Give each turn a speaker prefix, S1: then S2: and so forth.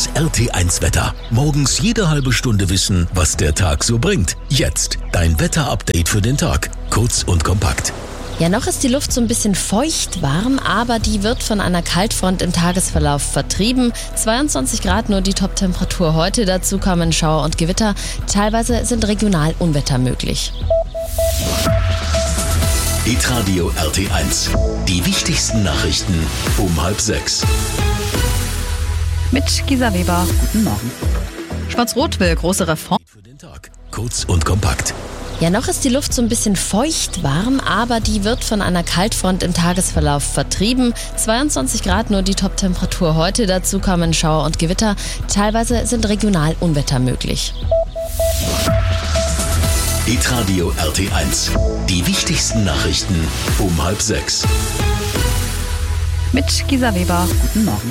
S1: Das RT1 Wetter. Morgens jede halbe Stunde wissen, was der Tag so bringt. Jetzt dein Wetterupdate für den Tag. Kurz und kompakt.
S2: Ja, noch ist die Luft so ein bisschen feucht warm, aber die wird von einer Kaltfront im Tagesverlauf vertrieben. 22 Grad nur die Toptemperatur heute. Dazu kommen Schauer und Gewitter. Teilweise sind regional Unwetter möglich.
S1: Hitradio RT1. Die wichtigsten Nachrichten um 5:30.
S3: Mit Gisa Weber. Guten Morgen. Schwarz-Rot will große Reform.
S1: Für den Tag. Kurz und kompakt.
S2: Ja, noch ist die Luft so ein bisschen feucht warm, aber die wird von einer Kaltfront im Tagesverlauf vertrieben. 22 Grad nur die Toptemperatur heute. Dazu kommen Schauer und Gewitter. Teilweise sind regional Unwetter möglich.
S1: Hitradio RT1. Die wichtigsten Nachrichten um 5:30.
S3: Mit Gisa Weber. Guten Morgen.